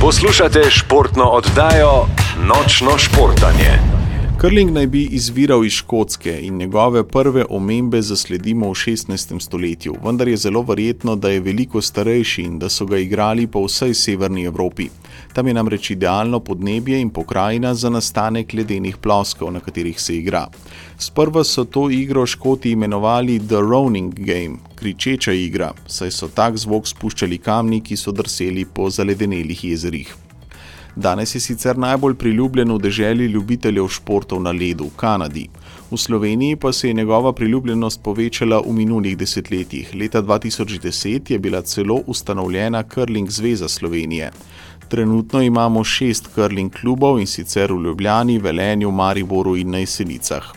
Poslušate športno oddajo Nočno športanje. Curling naj bi izviral iz Škotske in njegove prve omembe zasledimo v 16. stoletju, vendar je zelo verjetno, da je veliko starejši in da so ga igrali po vsej severni Evropi. Tam je namreč idealno podnebje in pokrajina za nastanek ledenih ploskov, na katerih se igra. Sprva so to igro Škoti imenovali The Roaring Game, kričeča igra, saj so tak zvok spuščali kamni, ki so drseli po zaledenelih jezerih. Danes je sicer najbolj priljubljen v deželi ljubiteljev športov na ledu, v Kanadi. V Sloveniji pa se je njegova priljubljenost povečala v minulih desetletjih. Leta 2010 je bila celo ustanovljena Curling zveza Slovenije. Trenutno imamo 6 curling klubov, in sicer v Ljubljani, Velenju, Mariboru in na Jesenicah.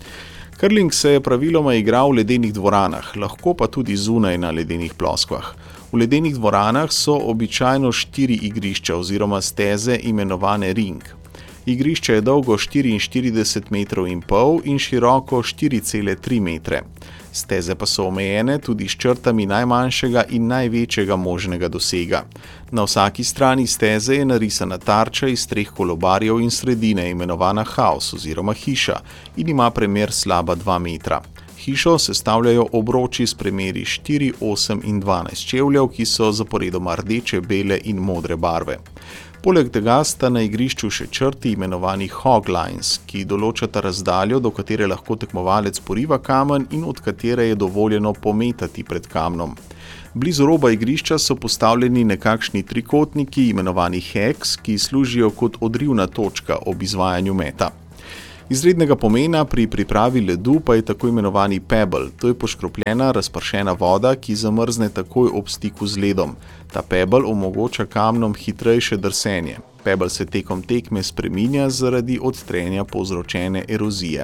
Curling se je praviloma igral v ledenih dvoranah, lahko pa tudi zunaj na ledenih ploskvah. V ledenih dvoranah so običajno 4 igrišča oziroma steze imenovane ring. Igrišče je dolgo 44,5 metrov in široko 4,3 metre. Steze pa so omejene tudi s črtami najmanjšega in največjega možnega dosega. Na vsaki strani steze je narisana tarča iz 3 kolobarjev in sredine imenovana house oziroma hiša in ima premer slaba 2 metra. Hišo sestavljajo obroči s premeri 4, 8 in 12 čevljev, ki so zaporedoma rdeče, bele in modre barve. Poleg tega sta na igrišču še črti imenovani hog lines, ki določata razdaljo, do katere lahko tekmovalec poriva kamen in od katere je dovoljeno pometati pred kamnom. Blizu roba igrišča so postavljeni nekakšni trikotniki imenovani hex, ki služijo kot odrivna točka ob izvajanju meta. Izrednega pomena pri pripravi ledu pa je tako imenovani pebble, to je poškropljena, razpršena voda, ki zamrzne takoj ob stiku z ledom. Ta pebble omogoča kamnom hitrejše drsenje. Pebble se tekom tekme spreminja zaradi odtrenja povzročene erozije.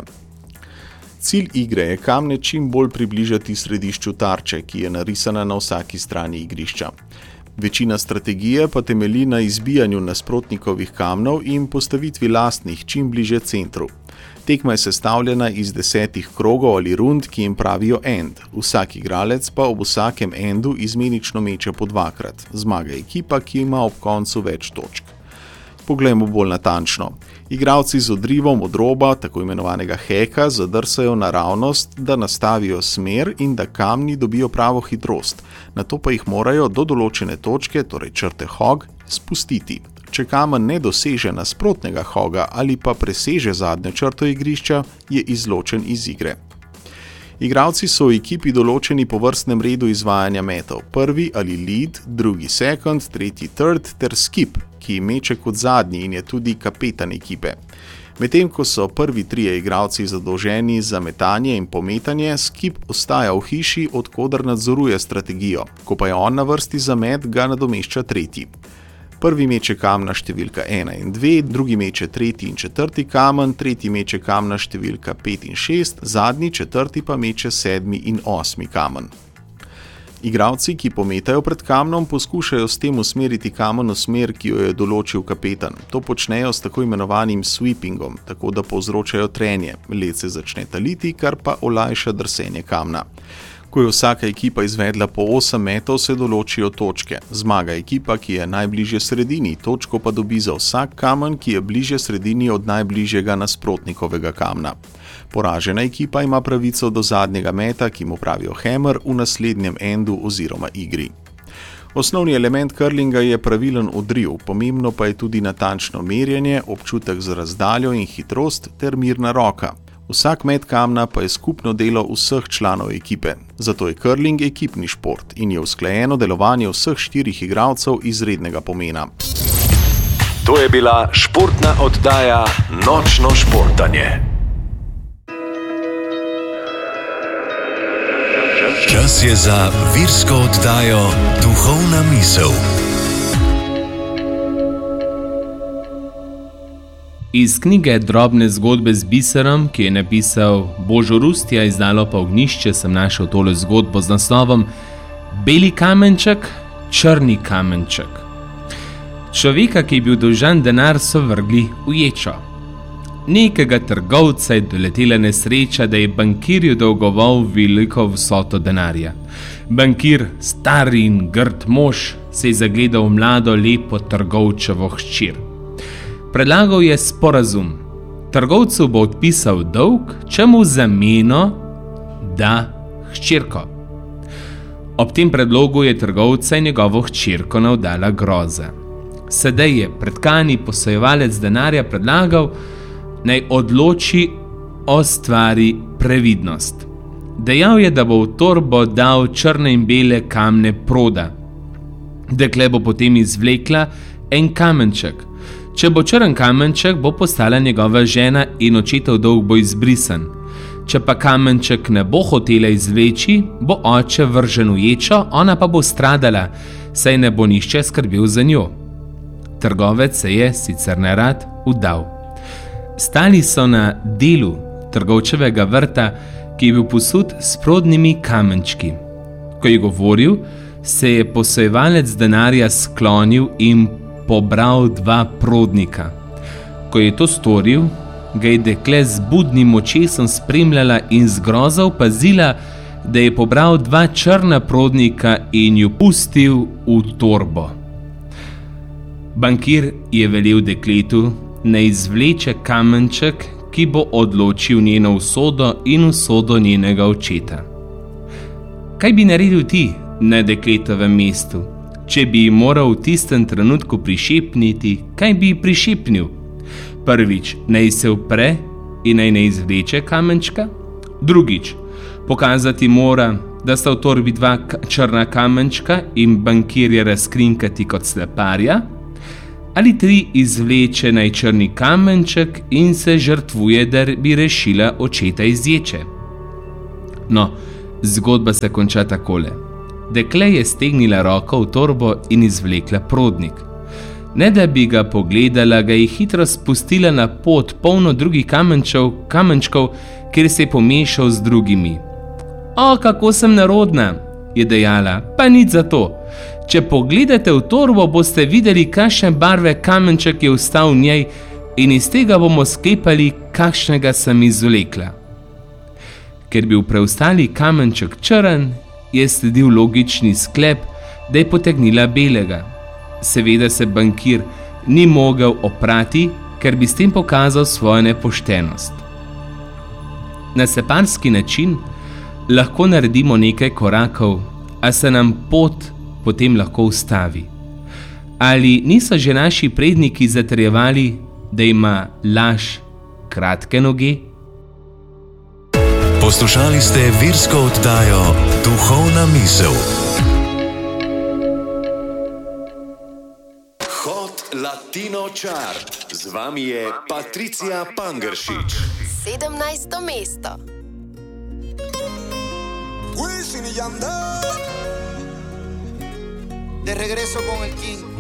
Cilj igre je kamne čim bolj približati središču tarče, ki je narisana na vsaki strani igrišča. Večina strategije pa temelji na izbijanju nasprotnikovih kamnov in postavitvi lastnih čim bliže centru. Tekma je sestavljena iz 10 krogov ali rund, ki jim pravijo end. Vsak igralec pa ob vsakem endu izmenično meče po 2-krat. Zmaga ekipa, ki ima ob koncu več točk. Poglejmo bolj natančno. Igralci z odrivom od roba, tako imenovanega heka, zadrsajo naravnost, da nastavijo smer in da kamni dobijo pravo hitrost. Nato pa jih morajo do določene točke, torej črte hog, spustiti. Če kamen ne doseže nasprotnega hoga ali pa preseže zadnjo črto igrišča, je izločen iz igre. Igralci so v ekipi določeni po vrstnem redu izvajanja metov. Prvi ali lead, drugi second, tretji third ter skip, ki meče kot zadnji in je tudi kapetan ekipe. Medtem ko so prvi 3 igralci zadolženi za metanje in pometanje, skip ostaja v hiši, od koder nadzoruje strategijo. Ko pa je on na vrsti za met, ga nadomešča tretji. Prvi meče kamna številka 1 in 2, drugi meče 3. in 4. kamen, tretji meče kamna številka 5 in 6, zadnji 4. pa meče 7. in 8. kamen. Igralci, ki pometajo pred kamnom, poskušajo s tem usmeriti kamen v smer, ki jo je določil kapetan. To počnejo s tako imenovanim sweepingom, tako da povzročajo trenje. Led se začne taliti, kar pa olajša drsenje kamna. Ko je vsaka ekipa izvedla po 8 metov, se določijo točke. Zmaga ekipa, ki je najbližje sredini, točko pa dobi za vsak kamen, ki je bližje sredini od najbližjega nasprotnikovega kamna. Poražena ekipa ima pravico do zadnjega meta, ki mu pravijo hammer, v naslednjem endu oziroma igri. Osnovni element curlinga je pravilen odriv, pomembno pa je tudi natančno merjenje, občutek za razdaljo in hitrost ter mirna roka. Vsak met kamna pa je skupno delo vseh članov ekipe. Zato je curling ekipni šport in je usklajeno delovanje vseh 4 igralcev izrednega pomena. To je bila športna oddaja Nočno športanje. Čas je za virsko oddajo Duhovna misel. Iz knjige Drobne zgodbe z biserom, ki je napisal Božo Rustja, izdalo pa Ognjišče, sem našel tole zgodbo z naslovom Beli kamenček, črni kamenček. Človeka, ki je bil dolžan denar, so vrgli v ječo. Nekega trgovca je doletela nesreča, da je bankirju dolgoval veliko vsoto denarja. Bankir, star in grd mož, se je zagledal mlado, lepo trgovčevo hčer. Predlagal je sporazum. Trgovcu bo odpisal dolg, če mu v zameno da hčerko. Ob tem predlogu je trgovca in njegovo hčerko navdala groza. Sedaj je pretkani posojevalec denarja predlagal, naj odloči o stvari previdnost. Dejal je, da bo v torbo dal črne in bele kamne proda. Dekle bo potem izvlekla en kamenček. Če bo črn kamenček, bo postala njegova žena in očetov dolg bo izbrisan. Če pa kamenček ne bo hotela izvleči, bo oče vržen v ječo, ona pa bo stradala, saj ne bo nihče skrbel za njo. Trgovec se je sicer nerad vdal. Stali so na delu trgovčevega vrta, ki je bil posut s prodnimi kamenčki. Ko je govoril, se je posojevalec denarja sklonil in pobral 2 prodnika. Ko je to storil, ga je dekle z budnim očesom spremljala in z grozo opazila, da je pobral 2 črna prodnika in ju pustil v torbo. Bankir je velel dekletu, naj izvleče kamenček, ki bo odločil njeno usodo in usodo njenega očeta. Kaj bi naredil ti na dekletovem mestu? Če bi moral v tistem trenutku prišepniti, kaj bi prišepnil? Prvič, naj se upre in naj ne izvleče kamenčka. Drugič, pokazati mora, da sta v torbi 2 črna kamenčka in bankirja razkrinkati kot sleparja. Ali 3, izvleče naj črni kamenček in se žrtvuje, da bi rešila očeta iz ječe. No, zgodba se konča takole. Dekle je stegnila roko v torbo in izvlekla prodnik. Ne da bi ga pogledala, ga je hitro spustila na pot, polno drugih kamenčkov, kjer se je pomešal z drugimi. O, kako sem nerodna, je dejala, pa nič za to. Če pogledate v torbo, boste videli, kakšne barve kamenček je ostal v njej in iz tega bomo sklepali, kakšnega sem izvlekla. Ker bil preostali kamenček črn, je sledil logični sklep, da je potegnila belega. Seveda se bankir ni mogel oprati, ker bi s tem pokazal svojo nepoštenost. Na sleparski način lahko naredimo nekaj korakov, a se nam pot potem lahko ustavi. Ali niso že naši predniki zatrjevali, da ima laž kratke noge? Poslušali ste virsko oddajo Duhovna misel. Hot Latino Chart. Z vami je Patricia Pangeršič. 17. mesto. De regreso con el King.